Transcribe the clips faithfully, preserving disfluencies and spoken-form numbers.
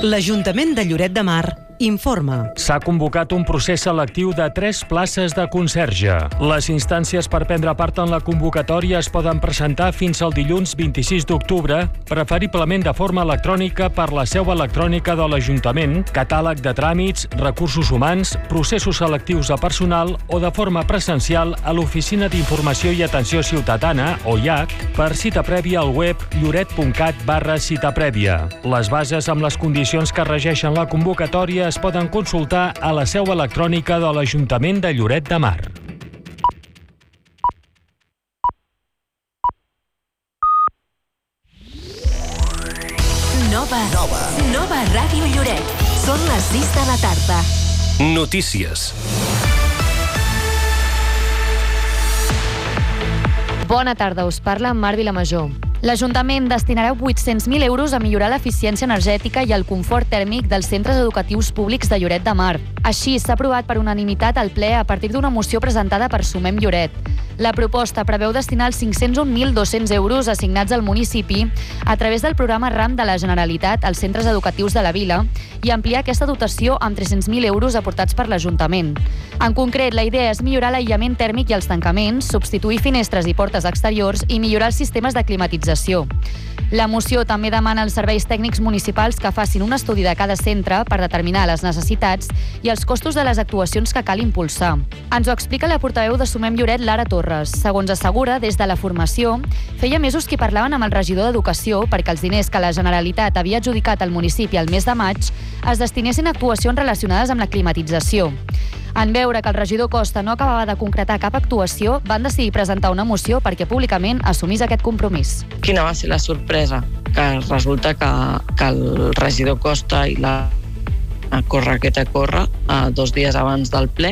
L'Ajuntament de Lloret de Mar informa. S'ha convocat un procés selectiu de tres places de conserge. Les instàncies per prendre part en la convocatòria es poden presentar fins al dilluns vint-i-sis d'octubre, preferiblement de forma electrònica per la seu electrònica de l'Ajuntament, catàleg de tràmits, recursos humans, processos selectius de personal o de forma presencial a l'Oficina d'Informació i Atenció Ciutadana, o I A C, per cita prèvia al web lloret.cat barra cita prèvia. Les bases amb les condicions que regeixen la convocatòria es poden consultar a la seu electrònica de l'Ajuntament de Lloret de Mar. Nova. Nova. Nova Ràdio Lloret. Són les sis de la tarda. Notícies. Bona tarda, us parla Mar Vilamajor. L'Ajuntament destinarà vuit-cents mil euros a millorar l'eficiència energètica i el confort tèrmic dels centres educatius públics de Lloret de Mar. Així, s'ha aprovat per unanimitat al ple a partir d'una moció presentada per Sumem Lloret. La proposta preveu destinar els cinc-cents un mil dos-cents euros assignats al municipi a través del programa RAM de la Generalitat als centres educatius de la vila i ampliar aquesta dotació amb tres-cents mil euros aportats per l'Ajuntament. En concret, la idea és millorar l'aïllament tèrmic i els tancaments, substituir finestres i portes exteriors i millorar els sistemes de climatització. La moció també demana als serveis tècnics municipals que facin un estudi de cada centre per determinar les necessitats i els costos de les actuacions que cal impulsar. Ens ho explica la portaveu de Sumem Lloret, Lara Torres. Segons assegura, des de la formació, feia mesos que parlaven amb el regidor d'Educació perquè els diners que la Generalitat havia adjudicat al municipi al mes de maig es destinessin a actuacions relacionades amb la climatització. En veure que el regidor Costa no acabava de concretar cap actuació, van decidir presentar una moció perquè públicament assumís aquest compromís. Quina va ser la sorpresa? Que resulta que, que el regidor Costa i la a córrer que te corre uh, dos dies abans del ple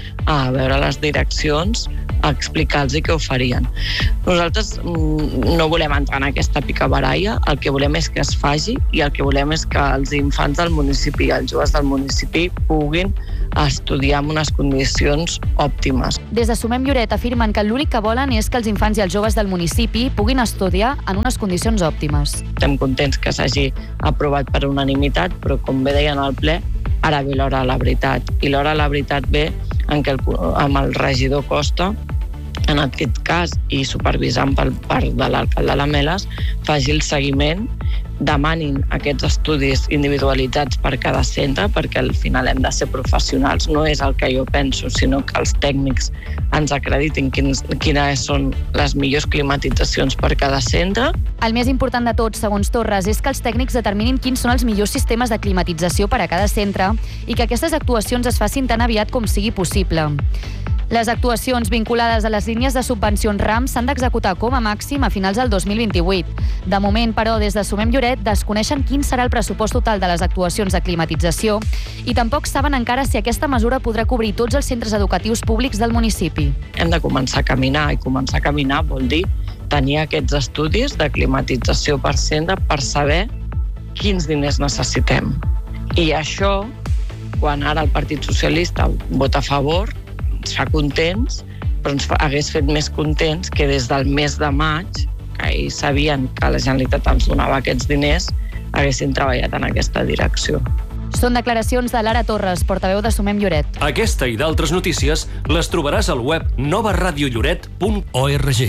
a veure les direccions, a explicar-los què ho farien. Nosaltres mm, no volem entrar en aquesta picabaralla, el que volem és que es faci i el que volem és que els infants del municipi i els joves del municipi puguin estudiar en unes condicions òptimes. Des de Sumem Lloret afirmen que l'únic que volen és que els infants i els joves del municipi puguin estudiar en unes condicions òptimes. Estem contents que s'hagi aprovat per unanimitat, però com bé deien al ple, ara ve l'hora de la veritat. I l'hora de la veritat ve en què el, amb el regidor Costa, en aquest cas, i supervisant per part de l'alcalde Lameles, faci el seguiment, demanin aquests estudis individualitzats per cada centre, perquè al final hem de ser professionals. No és el que jo penso, sinó que els tècnics ens acreditin quins, quines són les millors climatitzacions per cada centre. El més important de tot, segons Torres, és que els tècnics determinin quins són els millors sistemes de climatització per a cada centre i que aquestes actuacions es facin tan aviat com sigui possible. Les actuacions vinculades a les línies de subvencions RAM s'han d'executar com a màxim a finals del dos mil vint-i-vuit. De moment, però, des de Sumem Lloret desconeixen quin serà el pressupost total de les actuacions de climatització i tampoc saben encara si aquesta mesura podrà cobrir tots els centres educatius públics del municipi. Hem de començar a caminar, i començar a caminar vol dir tenir aquests estudis de climatització per centre per saber quins diners necessitem. I això, quan ara el Partit Socialista vota a favor, ens fa contents, però ens hagués fet més contents que des del mes de maig, que ells sabien que la Generalitat ens donava aquests diners, haguessin treballat en aquesta direcció. Són declaracions de Lara Torres, portaveu de Sumem Lloret. Aquesta i d'altres notícies les trobaràs al web nova radio lloret punt org.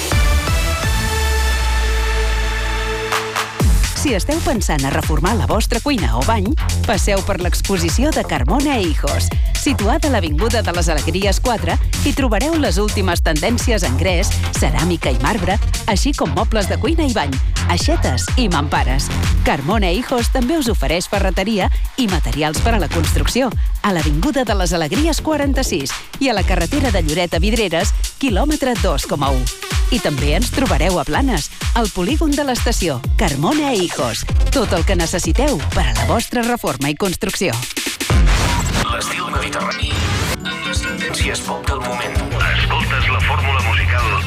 Si esteu pensant a reformar la vostra cuina o bany, passeu per l'exposició de Carmona e Hijos. Situada a l'Avinguda de les Alegries quatre, hi trobareu les últimes tendències en gres, ceràmica i marbre, així com mobles de cuina i bany, aixetes i mampares. Carmona e Hijos també us ofereix ferreteria i materials per a la construcció a l'Avinguda de les Alegries quaranta-sis i a la carretera de Lloret a Vidreres, quilòmetre dos coma u. I també ens trobareu a Blanes, al polígon de l'estació Carmona e Hijos. Tot el que necessiteu per a la vostra reforma i construcció. L'estil mediterrani amb les tendències pop del moment. Escoltes la fórmula musical